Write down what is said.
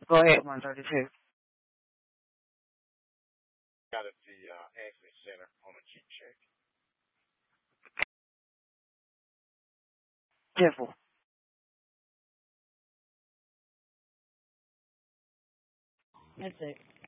Go ahead, 132. Got at the Anthony Center on a cheap check. Careful. That's it.